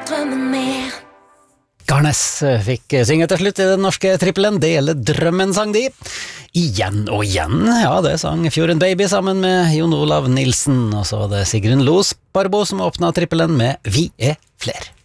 drømmen mer. Garnes fikk synge til slutt i den norske trippelen Dele drømmen, sang de. Igjen og igjen, ja, det sang Fjorden Baby sammen med Jon Olav Nilsen, og så var det Sigrun Los Barbo som åpnet trippelen med Vi er fler.